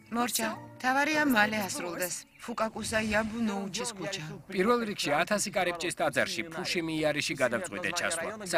მორჩა, თავარია მალე ასრულდეს. ფუკაკუსა იაბუნოუჩის ქუჩა. პირველ რიგში 1000 კარიბჭის ტაძარში ფუშიმი იარიში გადავწყვიტე ჩასვლა.